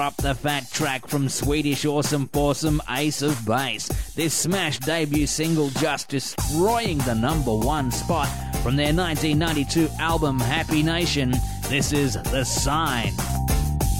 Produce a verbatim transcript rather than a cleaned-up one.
Up the fat track from Swedish awesome foursome Ace of Base. This smash debut single just destroying the number one spot from their nineteen ninety-two album Happy Nation. This is The Sign.